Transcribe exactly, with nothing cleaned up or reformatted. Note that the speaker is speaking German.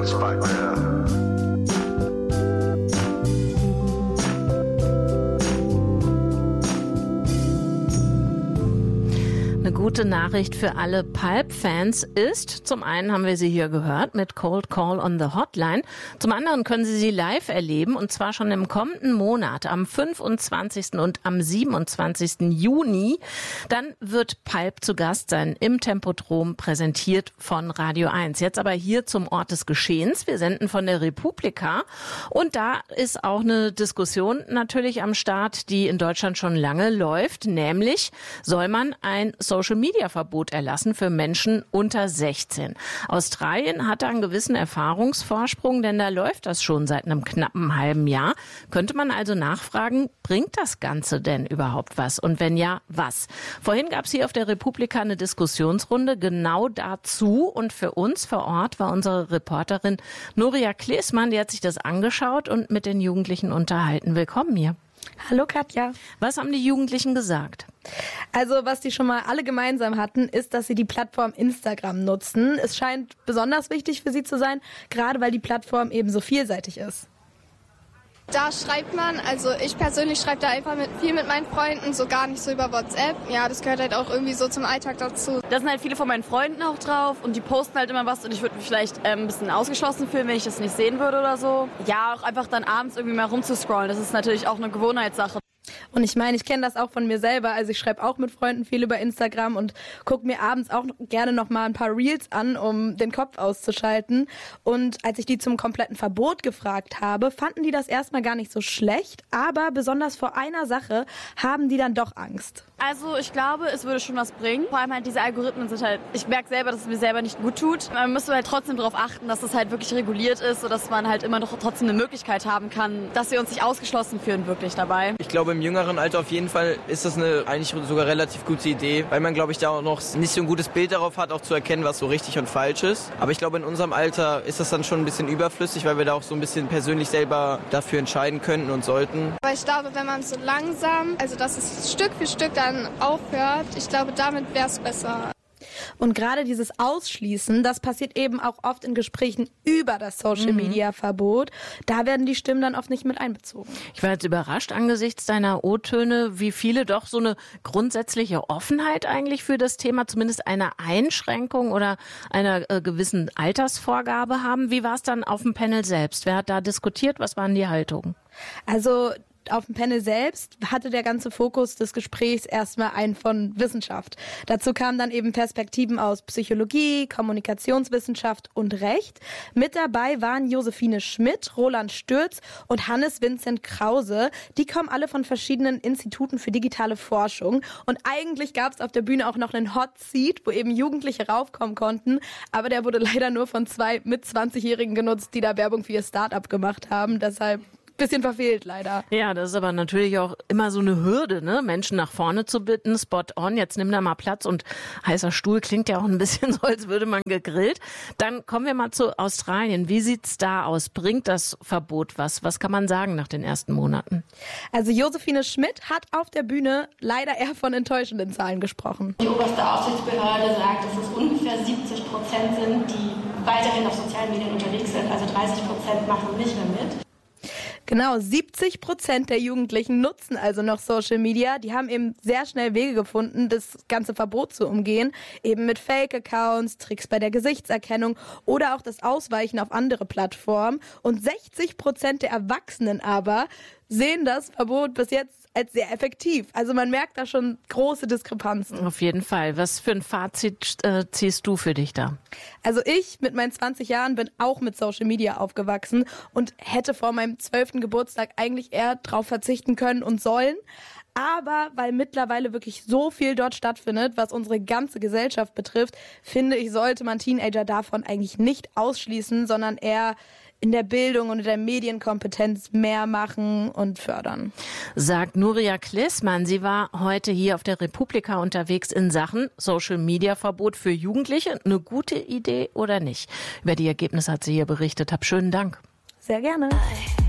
spot girl. Eine gute Nachricht für alle Pulp-Fans ist, zum einen haben wir sie hier gehört mit Cold Call on the Hotline, zum anderen können Sie sie live erleben und zwar schon im kommenden Monat am fünfundzwanzigsten und am siebenundzwanzigsten Juni. Dann wird Pulp zu Gast sein im Tempodrom, präsentiert von Radio eins. Jetzt aber hier zum Ort des Geschehens. Wir senden von der Republika und da ist auch eine Diskussion natürlich am Start, die in Deutschland schon lange läuft, nämlich soll man ein Social-Media-Verbot erlassen für Menschen unter sechzehn. Australien hatte einen gewissen Erfahrungsvorsprung, denn da läuft das schon seit einem knappen halben Jahr. Könnte man also nachfragen, bringt das Ganze denn überhaupt was? Und wenn ja, was? Vorhin gab es hier auf der Republika eine Diskussionsrunde genau dazu. Und für uns vor Ort war unsere Reporterin Nuria Klesmann, die hat sich das angeschaut und mit den Jugendlichen unterhalten. Willkommen hier. Hallo Katja. Was haben die Jugendlichen gesagt? Also was die schon mal alle gemeinsam hatten, ist, dass sie die Plattform Instagram nutzen. Es scheint besonders wichtig für sie zu sein, gerade weil die Plattform eben so vielseitig ist. Da schreibt man, also ich persönlich schreibe da einfach mit, viel mit meinen Freunden, so gar nicht so über WhatsApp. Ja, das gehört halt auch irgendwie so zum Alltag dazu. Da sind halt viele von meinen Freunden auch drauf und die posten halt immer was und ich würde mich vielleicht ähm, ein bisschen ausgeschlossen fühlen, wenn ich das nicht sehen würde oder so. Ja, auch einfach dann abends irgendwie mal rumzuscrollen, das ist natürlich auch eine Gewohnheitssache. Und ich meine, ich kenne das auch von mir selber. Also ich schreibe auch mit Freunden viel über Instagram und gucke mir abends auch gerne noch mal ein paar Reels an, um den Kopf auszuschalten. Und als ich die zum kompletten Verbot gefragt habe, fanden die das erstmal gar nicht so schlecht. Aber besonders vor einer Sache haben die dann doch Angst. Also ich glaube, es würde schon was bringen. Vor allem halt diese Algorithmen sind halt, ich merke selber, dass es mir selber nicht gut tut. Man müsste halt trotzdem darauf achten, dass es halt wirklich reguliert ist, sodass man halt immer noch trotzdem eine Möglichkeit haben kann, dass wir uns nicht ausgeschlossen fühlen wirklich dabei. Ich glaube, im jüngeren Alter auf jeden Fall ist das eine eigentlich sogar relativ gute Idee, weil man, glaube ich, da auch noch nicht so ein gutes Bild darauf hat, auch zu erkennen, was so richtig und falsch ist. Aber ich glaube, in unserem Alter ist das dann schon ein bisschen überflüssig, weil wir da auch so ein bisschen persönlich selber dafür entscheiden könnten und sollten. Weil ich glaube, wenn man so langsam, also dass es Stück für Stück dann aufhört, ich glaube, damit wäre es besser. Und gerade dieses Ausschließen, das passiert eben auch oft in Gesprächen über das Social-Media-Verbot. Da werden die Stimmen dann oft nicht mit einbezogen. Ich war jetzt überrascht angesichts deiner O-Töne, wie viele doch so eine grundsätzliche Offenheit eigentlich für das Thema, zumindest eine Einschränkung oder einer äh, gewissen Altersvorgabe haben. Wie war es dann auf dem Panel selbst? Wer hat da diskutiert? Was waren die Haltungen? Also auf dem Panel selbst hatte der ganze Fokus des Gesprächs erstmal einen von Wissenschaft. Dazu kamen dann eben Perspektiven aus Psychologie, Kommunikationswissenschaft und Recht. Mit dabei waren Josephine Schmidt, Roland Stürz und Hannes Vincent Krause. Die kommen alle von verschiedenen Instituten für digitale Forschung. Und eigentlich gab es auf der Bühne auch noch einen Hot Seat, wo eben Jugendliche raufkommen konnten. Aber der wurde leider nur von zwei mit zwanzigjährigen genutzt, die da Werbung für ihr Start-up gemacht haben. Deshalb bisschen verfehlt, leider. Ja, das ist aber natürlich auch immer so eine Hürde, ne? Menschen nach vorne zu bitten, Spot on, jetzt nimm da mal Platz und heißer Stuhl klingt ja auch ein bisschen so, als würde man gegrillt. Dann kommen wir mal zu Australien. Wie sieht's da aus? Bringt das Verbot was? Was kann man sagen nach den ersten Monaten? Also Josephine Schmidt hat auf der Bühne leider eher von enttäuschenden Zahlen gesprochen. Die oberste Aufsichtsbehörde sagt, dass es ungefähr siebzig Prozent sind, die weiterhin auf sozialen Medien unterwegs sind. Also dreißig Prozent machen nicht mehr mit. Genau, siebzig Prozent der Jugendlichen nutzen also noch Social Media. Die haben eben sehr schnell Wege gefunden, das ganze Verbot zu umgehen. Eben mit Fake-Accounts, Tricks bei der Gesichtserkennung oder auch das Ausweichen auf andere Plattformen. Und sechzig Prozent der Erwachsenen aber sehen das Verbot bis jetzt als sehr effektiv. Also man merkt da schon große Diskrepanzen. Auf jeden Fall. Was für ein Fazit äh, ziehst du für dich da? Also ich mit meinen zwanzig Jahren bin auch mit Social Media aufgewachsen und hätte vor meinem zwölften Geburtstag eigentlich eher drauf verzichten können und sollen. Aber weil mittlerweile wirklich so viel dort stattfindet, was unsere ganze Gesellschaft betrifft, finde ich, sollte man Teenager davon eigentlich nicht ausschließen, sondern eher in der Bildung und in der Medienkompetenz mehr machen und fördern. Sagt Nuria Klesmann. Sie war heute hier auf der Republika unterwegs in Sachen Social-Media-Verbot für Jugendliche. Eine gute Idee oder nicht? Über die Ergebnisse hat sie hier berichtet. Hab schönen Dank. Sehr gerne.